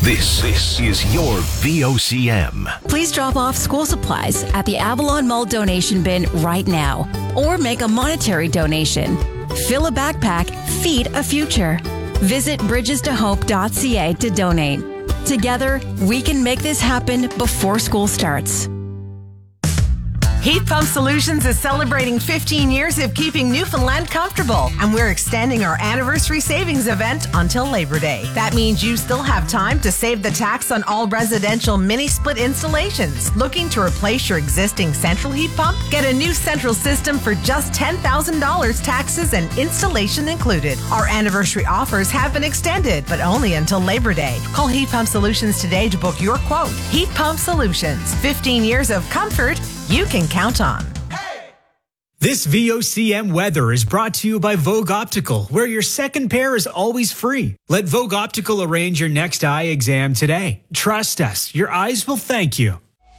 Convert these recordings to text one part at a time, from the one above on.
This is your VOCM. Please drop off school supplies at the Avalon Mall donation bin right now, or make a monetary donation. Fill a backpack, feed a future. Visit bridgestohope.ca to donate. Together, we can make this happen before school starts. Heat Pump Solutions is celebrating 15 years of keeping Newfoundland comfortable, and we're extending our anniversary savings event until Labor Day. That means you still have time to save the tax on all residential mini-split installations. Looking to replace your existing central heat pump? Get a new central system for just $10,000, taxes and installation included. Our anniversary offers have been extended, but only until Labor Day. Call Heat Pump Solutions today to book your quote. Heat Pump Solutions, 15 years of comfort you can count on. This VOCM weather is brought to you by Vogue Optical, where your second pair is always free. Let Vogue Optical arrange your next eye exam today. Trust us, your eyes will thank you.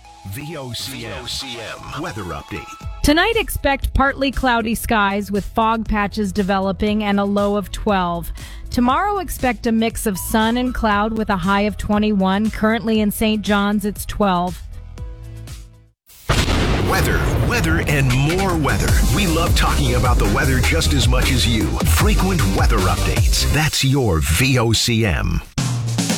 VOCM weather update. Tonight, expect partly cloudy skies with fog patches developing and a low of 12. Tomorrow, expect a mix of sun and cloud with a high of 21. Currently in St. John's, it's 12. Weather, and more weather. We love talking about the weather just as much as you. Frequent weather updates. That's your VOCM.